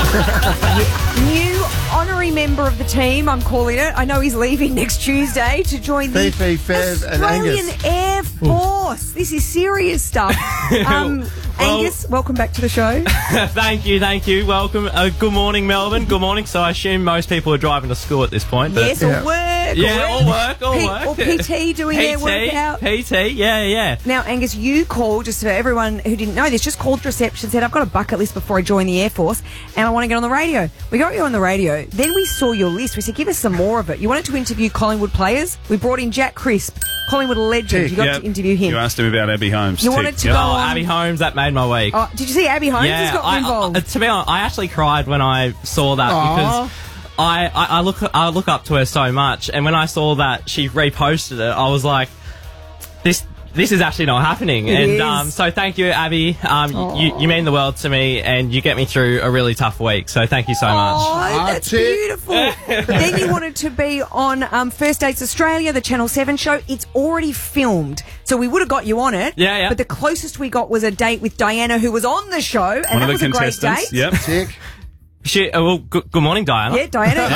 New honorary member of the team, I'm calling it. I know he's leaving next Tuesday to join the Fifi, Fev and Australian Angus. Air Force. This is serious stuff. Angus, welcome back to the show. Thank you. Welcome. Good morning, Melbourne. Good morning. So I assume most people are driving to school at this point. But Yes, or work. all work. Or PT doing their workout. PT, yeah. Now, Angus, you called, just for everyone who didn't know this, just called reception, said, I've got a bucket list before I join the Air Force, and I want to get on the radio. We got you on the radio. Then we saw your list. We said, give us some more of it. You wanted to interview Collingwood players. We brought in Jack Crisp, Collingwood legend. You got to interview him. You asked him about Abby Holmes. You wanted to go on. Abby Holmes, that made my week. Oh, did you see Abby Holmes has got involved? To be honest, I actually cried when I saw that because I look up to her so much, and when I saw that she reposted it, I was like, this is actually not happening. So thank you, Abby. You mean the world to me, and you get me through a really tough week. So thank you so much. Oh, that's beautiful. But then you wanted to be on First Dates Australia, the Channel 7 show. It's already filmed, so we would have got you on it. Yeah. But the closest we got was a date with Diana, who was on the show, and One that of was the a great contestants. date. Yep. Tick. Good morning, Diana. Yeah, Diana.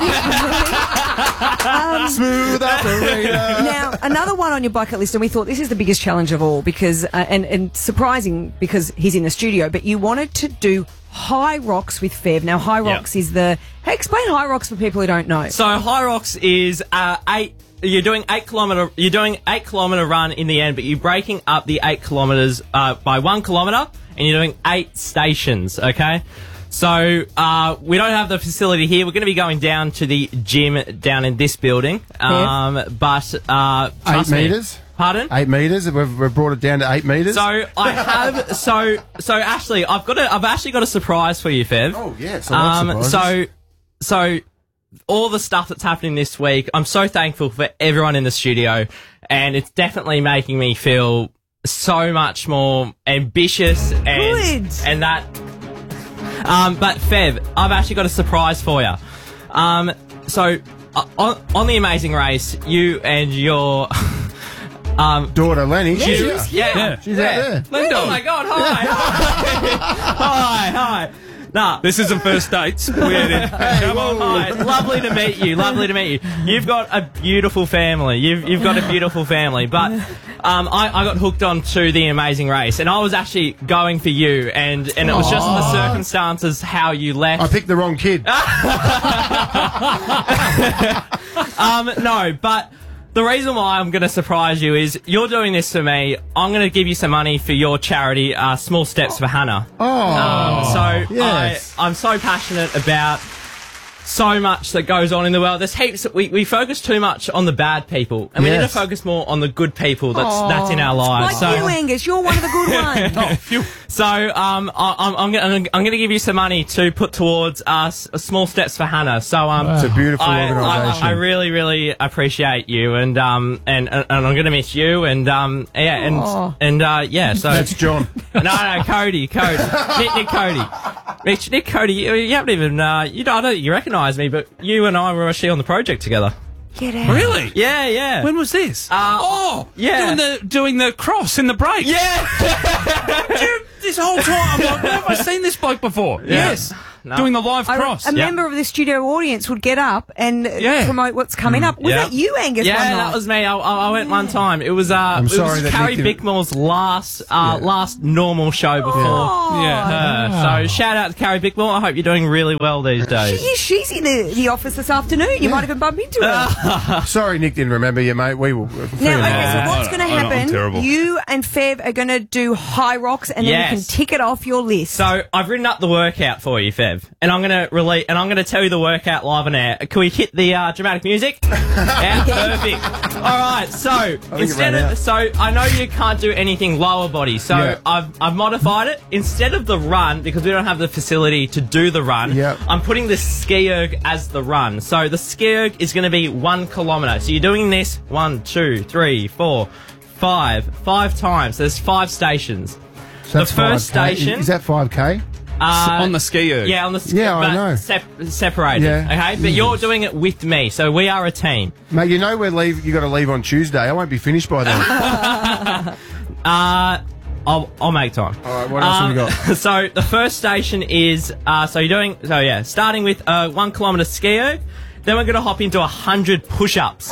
Smooth operator. Now, another one on your bucket list, and we thought this is the biggest challenge of all because, and surprising because he's in the studio, but you wanted to do High Rocks with Fev. Now, High Rocks is hey, explain High Rocks for people who don't know. So High Rocks is You're doing 8 kilometre run in the end, but you're breaking up the 8 kilometres by 1 kilometre, and you're doing 8 stations. Okay. So, we don't have the facility here. We're going to be going down to the gym down in this building. But, 8 metres? Pardon? 8 metres? We've brought it down to 8 metres? So, I have, so Ashley, I've actually got a surprise for you, Fev. Oh, yes. I like surprises. So, all the stuff that's happening this week, I'm so thankful for everyone in the studio, and it's definitely making me feel so much more ambitious and that. But Fev, I've actually got a surprise for you. So on the Amazing Race, you and your daughter Lenny. She's out there. Oh my God! Hi. Nah, This isn't first dates. Come on. hi. Lovely to meet you. You've got a beautiful family. You've got a beautiful family. But I got hooked on to the Amazing Race, and I was actually going for you, and it was just the circumstances how you left. I picked the wrong kid. No, but the reason why I'm going to surprise you is you're doing this for me. I'm going to give you some money for your charity, Small Steps for Hannah. Yes. I'm so passionate about so much that goes on in the world. There's heaps. We focus too much on the bad people, and we need to focus more on the good people that's in our lives. Like you, Angus, you're one of the good ones. So I'm going to give you some money to put towards Small Steps for Hannah. So It's a beautiful organisation. I really, really appreciate you, and I'm going to miss you, So That's John. no, Cody, Nick Cody, Nick Cody. You haven't even I don't think you recognise me, but you and I were actually on the project together. Get out. Really? Yeah. When was this? Doing the cross in the break. Yeah. Dude, this whole time I'm like, where have I seen this bloke before? Yes. No. Doing the live cross. A member of the studio audience would get up and promote what's coming up. Was that you, Angus? Yeah, one night? that was me. I went one time. It was sorry that Carrie Nick didn't- Bickmore's last normal show before her. So shout out to Carrie Bickmore. I hope you're doing really well these days. She's in the office this afternoon. You might even bump into her. Sorry, Nick didn't remember you, mate. We will. Now, okay, so what's going to I'm happen? terrible. You and Fev are going to do High Rocks, and then you can tick it off your list. So I've written up the workout for you, Fev, and I'm going to tell you the workout live on air. Can we hit the dramatic music? Yeah, perfect. All right. So I know you can't do anything lower body, so I've modified it. Instead of the run, because we don't have the facility to do the run, I'm putting the ski erg as the run. So the ski erg is going to be 1 kilometre. So you're doing this 1, 2, 3, 4, 5 times. There's 5 stations. So that's the first 5K. station Is that 5K? On the ski erg. Yeah, on the ski. Yeah, I know. Separated. Yeah. Okay, but you're doing it with me, so we are a team. Mate, you got to leave on Tuesday. I won't be finished by then. I'll make time. All right, what else have we got? So the first station is starting with 1 kilometre ski erg. Then we're going to hop into 100 push-ups.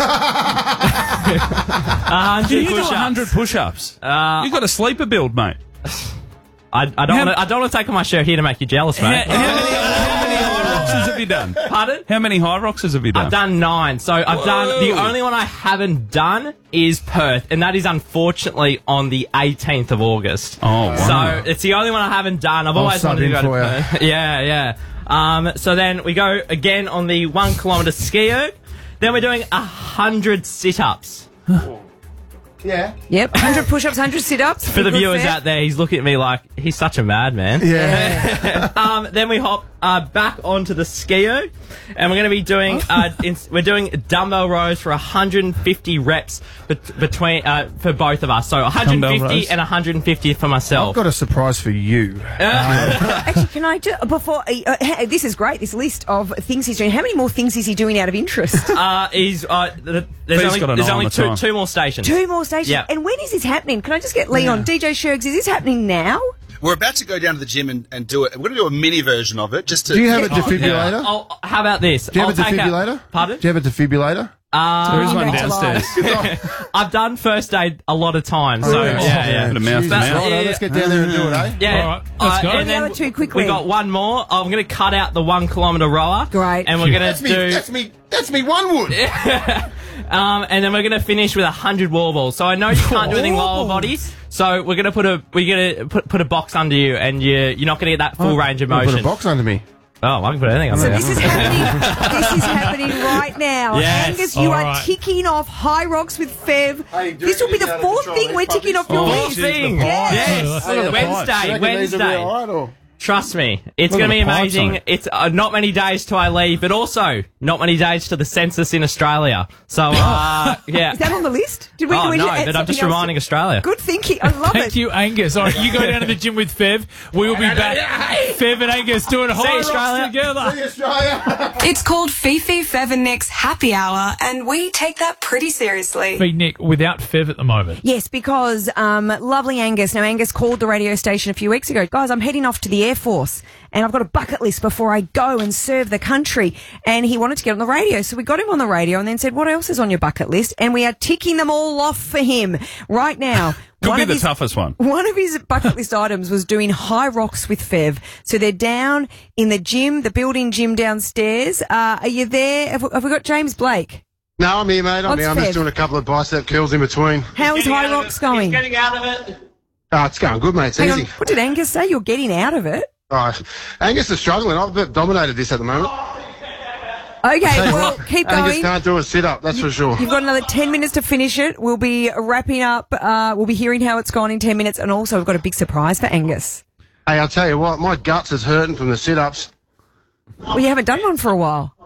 100 Do you do push-ups. 100 push-ups? You got a sleeper build, mate. I don't want to take off my shirt here to make you jealous, mate. How many high roxes have you done? Pardon? How many high roxes have you done? I've done 9. So I've done, the only one I haven't done is Perth, and that is unfortunately on the 18th of August. Oh, wow. So it's the only one I haven't done. I've always sub wanted to in go to for you. Perth. Yeah. So then we go again on the 1 kilometre ski erg. Then we're doing 100 sit-ups. Yeah. Yep, 100 push-ups, 100 sit-ups. For the viewers out there, he's looking at me like he's such a madman. Yeah. Then we hop back onto the ski erg, and we're going to be doing we're doing dumbbell rows for 150 reps between for both of us. So 150 and 150 for myself. I've got a surprise for you. Actually, can I just, before, this is great, this list of things he's doing. How many more things is he doing out of interest? There's only two more stations. 2 more stations. Yeah. And when is this happening? Can I just get Leon, DJ Shergs, is this happening now? We're about to go down to the gym and do it. We're going to do a mini version of it. Just to. Do you have a defibrillator? How about this? Do you have a defibrillator? Pardon? Do you have a defibrillator? There is one Back to downstairs. I've done first aid a lot of times. So yeah. Bit of mouth to Jesus, mouth. righto, let's get down there and do it, eh? Yeah. All right, let's go. And The then other two quickly. We got one more. I'm going to cut out the 1 kilometre rower. Great. And we're going to do. That's me. One wood. And then we're going to finish with 100 wall balls. So I know you can't do anything lower body. So we're going to put a box under you, and you're not going to get that full range of motion. Put a box under me. Oh, I can put anything under So there. this is happening. This is happening right now. Yes. Angus, you All are right. ticking off high rocks with Fev. Hey, do This will be it the out of 4th control, thing these we're ticking off puppies. your Fourth list. thing. Yes. Yes. Look at the pipes. Wednesday. Reckon these are Wednesday. real hard, or- Trust me, it's Look going to at be the pipes on amazing. it. It's not many days till I leave, but also not many days to the census in Australia. So, yeah. Is that on the list? Did we Oh, do no, any- but I'm just something else? reminding Australia. Good thinking. I love Thank it. you, Angus. All right, you go down to the gym with Fev. We will be back. Fev and Angus doing high rocks Australia. together. Hey, Australia. It's called Fifi, Fev and Nick's Happy Hour, and we take that pretty seriously. Be Nick without Fev at the moment. Yes, because lovely Angus. Now, Angus called the radio station a few weeks ago. Guys, I'm heading off to the Air Force, and I've got a bucket list before I go and serve the country. And he wanted to get on the radio. So we got him on the radio and then said, what else is on your bucket list? And we are ticking them all off for him right now. Could be of the his- toughest one. One of his bucket list items was doing high rocks with Fev. So they're down in the gym, the building gym downstairs. Are you there? Have we got James Blake? No, I'm here, mate. I'm What's here. I'm Fev? just doing a couple of bicep curls in between. How is high rocks going? Getting out of it. Oh, it's going good, mate. It's Hang on. easy. What did Angus say? You're getting out of it? Oh, Angus is struggling. I've dominated this at the moment. Okay, Tell you well, what, keep Angus going. can't do a sit-up, that's for sure. You've got another 10 minutes to finish it. We'll be wrapping up. We'll be hearing how it's gone in 10 minutes. And also, we've got a big surprise for Angus. Hey, I'll tell you what, my guts is hurting from the sit-ups. Well, you haven't done one for a while.